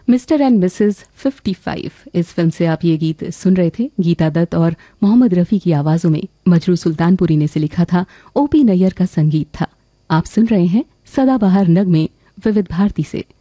Mister and Mrs 55 इस film से आप ये गीत सुन रहे थे। गीता दत्त और मोहम्मद रफी की आवाजों में मजरू सुल्तानपुरी ने से लिखा था, ओपी नैयर का संगीत था। आप सुन रहे हैं सदाबहार नगमे विविध भारती से।